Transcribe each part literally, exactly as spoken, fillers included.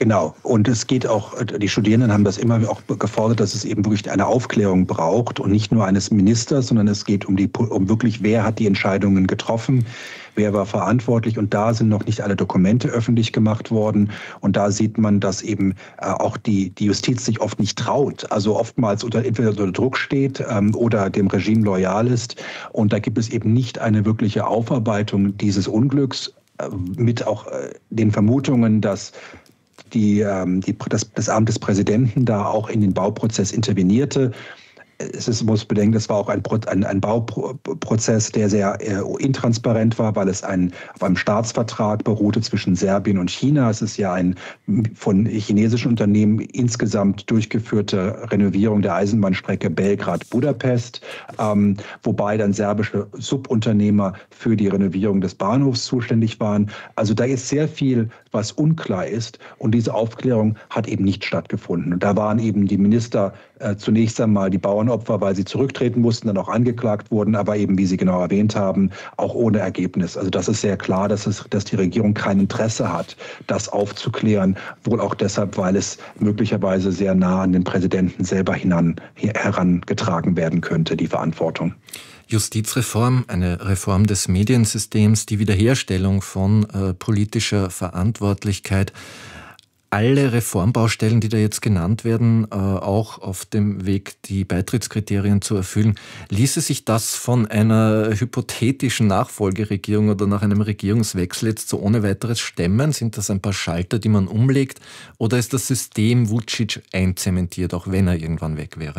Genau. Und es geht auch, die Studierenden haben das immer auch gefordert, dass es eben wirklich eine Aufklärung braucht und nicht nur eines Ministers, sondern es geht um die, um wirklich, wer hat die Entscheidungen getroffen, wer war verantwortlich. Und da sind noch nicht alle Dokumente öffentlich gemacht worden. Und da sieht man, dass eben äh, auch die, die Justiz sich oft nicht traut. Also oftmals unter, entweder unter Druck steht ähm, oder dem Regime loyal ist. Und da gibt es eben nicht eine wirkliche Aufarbeitung dieses Unglücks äh, mit auch äh, den Vermutungen, dass die, ähm, die, das, das Amt des Präsidenten da auch in den Bauprozess intervenierte. Es ist, muss bedenken, das war auch ein, ein, ein Bauprozess, der sehr äh, intransparent war, weil es ein, auf einem Staatsvertrag beruhte zwischen Serbien und China. Es ist ja ein von chinesischen Unternehmen insgesamt durchgeführte Renovierung der Eisenbahnstrecke Belgrad-Budapest, ähm, wobei dann serbische Subunternehmer für die Renovierung des Bahnhofs zuständig waren. Also da ist sehr viel, was unklar ist, und diese Aufklärung hat eben nicht stattgefunden. Und da waren eben die Minister äh, zunächst einmal die Bauernopfer, weil sie zurücktreten mussten, dann auch angeklagt wurden, aber eben, wie Sie genau erwähnt haben, auch ohne Ergebnis. Also das ist sehr klar, dass, es, dass die Regierung kein Interesse hat, das aufzuklären, wohl auch deshalb, weil es möglicherweise sehr nah an den Präsidenten selber hinan, herangetragen werden könnte, die Verantwortung. Justizreform, eine Reform des Mediensystems, die Wiederherstellung von äh, politischer Verantwortlichkeit. Alle Reformbaustellen, die da jetzt genannt werden, äh, auch auf dem Weg, die Beitrittskriterien zu erfüllen, ließe sich das von einer hypothetischen Nachfolgeregierung oder nach einem Regierungswechsel jetzt so ohne weiteres stemmen? Sind das ein paar Schalter, die man umlegt? Oder ist das System Vučić einzementiert, auch wenn er irgendwann weg wäre?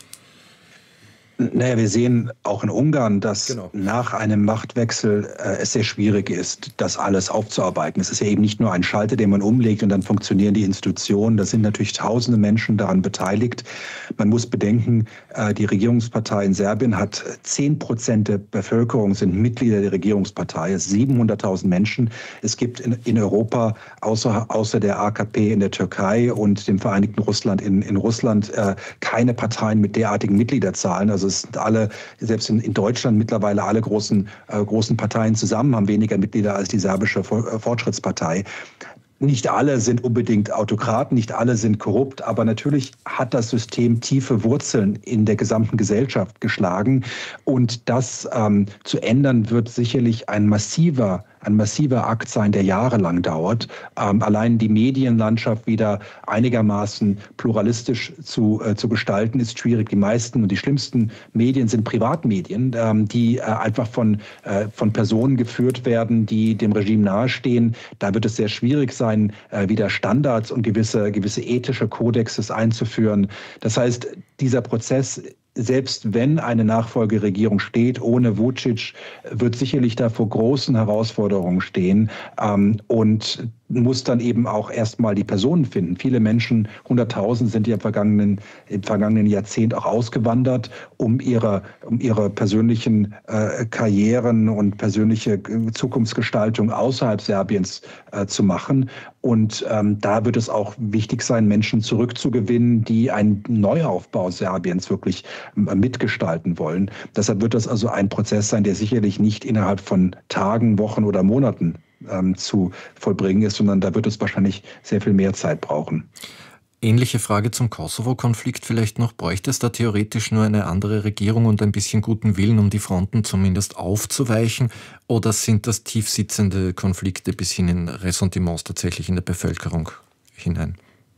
Naja, wir sehen auch in Ungarn, dass genau. nach einem Machtwechsel äh, es sehr schwierig ist, das alles aufzuarbeiten. Es ist ja eben nicht nur ein Schalter, den man umlegt und dann funktionieren die Institutionen. Da sind natürlich tausende Menschen daran beteiligt. Man muss bedenken, äh, die Regierungspartei in Serbien hat zehn Prozent der Bevölkerung sind Mitglieder der Regierungspartei. Es sind siebenhunderttausend Menschen. Es gibt in, in Europa außer, außer der A K P in der Türkei und dem Vereinigten Russland in, in Russland äh, keine Parteien mit derartigen Mitgliederzahlen. Also es sind alle, selbst in, in Deutschland mittlerweile alle großen, äh, großen Parteien zusammen, haben weniger Mitglieder als die serbische Fortschrittspartei. Nicht alle sind unbedingt Autokraten, nicht alle sind korrupt, aber natürlich hat das System tiefe Wurzeln in der gesamten Gesellschaft geschlagen. Und das ähm, zu ändern, wird sicherlich ein massiver ein massiver Akt sein, der jahrelang dauert. Ähm, allein die Medienlandschaft wieder einigermaßen pluralistisch zu, äh, zu gestalten, ist schwierig. Die meisten und die schlimmsten Medien sind Privatmedien, ähm, die äh, einfach von, äh, von Personen geführt werden, die dem Regime nahestehen. Da wird es sehr schwierig sein, äh, wieder Standards und gewisse, gewisse ethische Kodexes einzuführen. Das heißt, dieser Prozess, selbst wenn eine Nachfolgeregierung steht, ohne Vučić, wird sicherlich da vor großen Herausforderungen stehen ähm, und muss dann eben auch erstmal die Personen finden. Viele Menschen, hunderttausend, sind ja im vergangenen, im vergangenen Jahrzehnt auch ausgewandert, um ihre, um ihre persönlichen äh, Karrieren und persönliche Zukunftsgestaltung außerhalb Serbiens äh, zu machen. Und ähm, da wird es auch wichtig sein, Menschen zurückzugewinnen, die einen Neuaufbau Serbiens wirklich äh, mitgestalten wollen. Deshalb wird das also ein Prozess sein, der sicherlich nicht innerhalb von Tagen, Wochen oder Monaten ähm, zu vollbringen ist, sondern da wird es wahrscheinlich sehr viel mehr Zeit brauchen. Ähnliche Frage zum Kosovo-Konflikt vielleicht noch. Bräuchte es da theoretisch nur eine andere Regierung und ein bisschen guten Willen, um die Fronten zumindest aufzuweichen? Oder sind das tiefsitzende Konflikte bis hin in Ressentiments tatsächlich in der Bevölkerung hinein?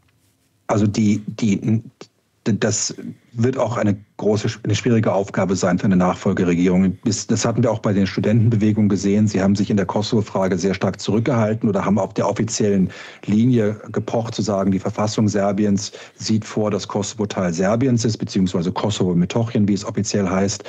Also die, die, das wird auch eine große, eine schwierige Aufgabe sein für eine Nachfolgeregierung. Das hatten wir auch bei den Studentenbewegungen gesehen. Sie haben sich in der Kosovo-Frage sehr stark zurückgehalten oder haben auf der offiziellen Linie gepocht, zu sagen, die Verfassung Serbiens sieht vor, dass Kosovo Teil Serbiens ist, beziehungsweise Kosovo Metochien, wie es offiziell heißt,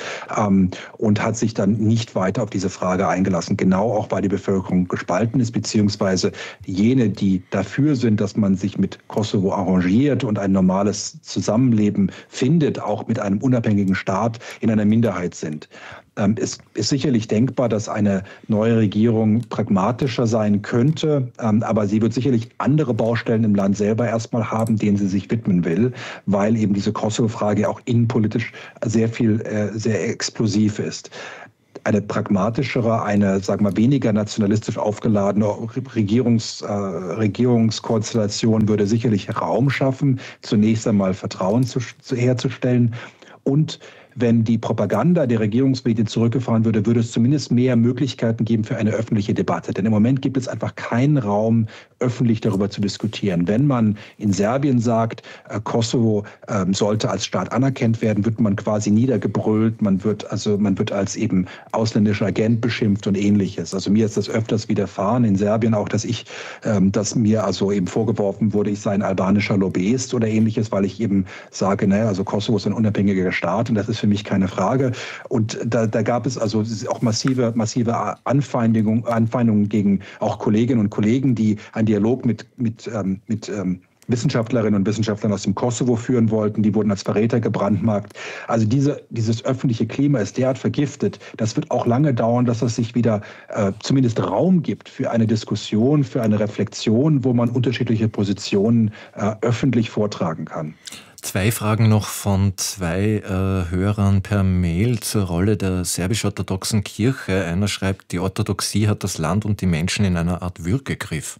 und hat sich dann nicht weiter auf diese Frage eingelassen. Genau auch, weil die Bevölkerung gespalten ist, beziehungsweise jene, die dafür sind, dass man sich mit Kosovo arrangiert und ein normales Zusammenleben findet, auch mit einem unabhängigen Staat, in einer Minderheit sind. Ähm, es ist sicherlich denkbar, dass eine neue Regierung pragmatischer sein könnte, ähm, aber sie wird sicherlich andere Baustellen im Land selber erstmal haben, denen sie sich widmen will, weil eben diese Kosovo-Frage auch innenpolitisch sehr viel, äh, sehr explosiv ist. eine pragmatischere, eine, sagen wir, weniger nationalistisch aufgeladene Regierungs, äh, Regierungskonstellation würde sicherlich Raum schaffen, zunächst einmal Vertrauen zu, zu, herzustellen. Und wenn die Propaganda der Regierungsmedien zurückgefahren würde, würde es zumindest mehr Möglichkeiten geben für eine öffentliche Debatte. Denn im Moment gibt es einfach keinen Raum, öffentlich darüber zu diskutieren. Wenn man in Serbien sagt, äh, Kosovo äh, sollte als Staat anerkannt werden, wird man quasi niedergebrüllt. Man wird also man wird als eben ausländischer Agent beschimpft und Ähnliches. Also mir ist das öfters widerfahren in Serbien auch, dass ich, ähm, dass mir also eben vorgeworfen wurde, ich sei ein albanischer Lobbyist oder Ähnliches, weil ich eben sage, naja, also Kosovo ist ein unabhängiger Staat und das ist für mich keine Frage. Und da, da gab es also auch massive, massive Anfeindungen, Anfeindungen gegen auch Kolleginnen und Kollegen, die einen Dialog mit, mit, ähm, mit ähm, Wissenschaftlerinnen und Wissenschaftlern aus dem Kosovo führen wollten. Die wurden als Verräter gebrandmarkt. Also diese, dieses öffentliche Klima ist derart vergiftet. Das wird auch lange dauern, dass es sich wieder äh, zumindest Raum gibt für eine Diskussion, für eine Reflexion, wo man unterschiedliche Positionen äh, öffentlich vortragen kann. Zwei Fragen noch von zwei äh, Hörern per Mail zur Rolle der serbisch-orthodoxen Kirche. Einer schreibt, die Orthodoxie hat das Land und die Menschen in einer Art Würgegriff.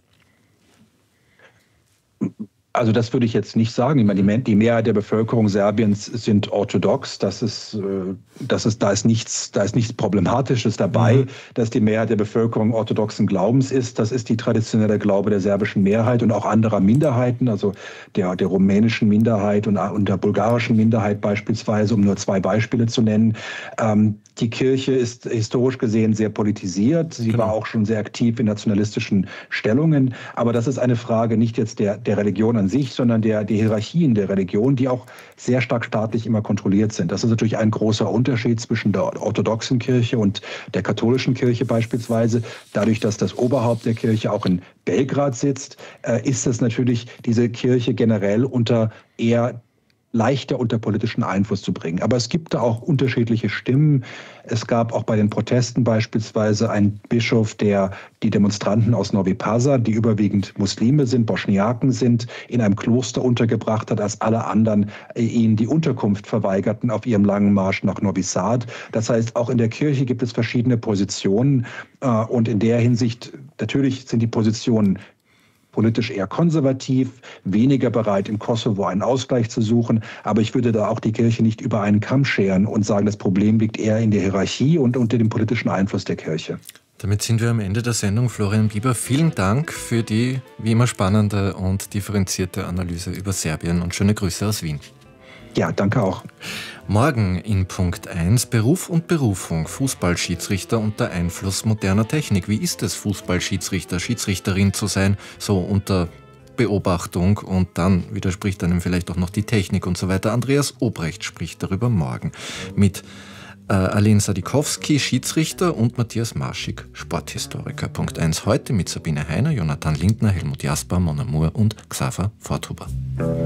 Also das würde ich jetzt nicht sagen. Ich meine, die Mehrheit der Bevölkerung Serbiens sind orthodox. Das ist, das ist, da ist nichts, da ist nichts Problematisches dabei, mhm. dass die Mehrheit der Bevölkerung orthodoxen Glaubens ist. Das ist die traditionelle Glaube der serbischen Mehrheit und auch anderer Minderheiten, also der, der rumänischen Minderheit und, und der bulgarischen Minderheit beispielsweise, um nur zwei Beispiele zu nennen. Ähm, die Kirche ist historisch gesehen sehr politisiert. Sie genau. war auch schon sehr aktiv in nationalistischen Stellungen. Aber das ist eine Frage nicht jetzt der, der Religion an sich, sondern der, der Hierarchien der Religion, die auch sehr stark staatlich immer kontrolliert sind. Das ist natürlich ein großer Unterschied zwischen der orthodoxen Kirche und der katholischen Kirche beispielsweise. Dadurch, dass das Oberhaupt der Kirche auch in Belgrad sitzt, äh, ist es natürlich diese Kirche generell unter eher leichter unter politischen Einfluss zu bringen. Aber es gibt da auch unterschiedliche Stimmen. Es gab auch bei den Protesten beispielsweise einen Bischof, der die Demonstranten aus Novi Pazar, die überwiegend Muslime sind, Bosniaken sind, in einem Kloster untergebracht hat, als alle anderen ihnen die Unterkunft verweigerten auf ihrem langen Marsch nach Novi Sad. Das heißt, auch in der Kirche gibt es verschiedene Positionen. Und in der Hinsicht, natürlich sind die Positionen politisch eher konservativ, weniger bereit, im Kosovo einen Ausgleich zu suchen. Aber ich würde da auch die Kirche nicht über einen Kamm scheren und sagen, das Problem liegt eher in der Hierarchie und unter dem politischen Einfluss der Kirche. Damit sind wir am Ende der Sendung. Florian Bieber, vielen Dank für die wie immer spannende und differenzierte Analyse über Serbien und schöne Grüße aus Wien. Ja, danke auch. Morgen in Punkt eins Beruf und Berufung, Fußballschiedsrichter unter Einfluss moderner Technik. Wie ist es, Fußballschiedsrichter, Schiedsrichterin zu sein, so unter Beobachtung, und dann widerspricht einem vielleicht auch noch die Technik und so weiter. Andreas Obrecht spricht darüber morgen mit äh, Aline Sadikowski, Schiedsrichter, und Matthias Marschig, Sporthistoriker. Punkt eins heute mit Sabine Heiner, Jonathan Lindner, Helmut Jasper, Mona Moore und Xaver Forthuber.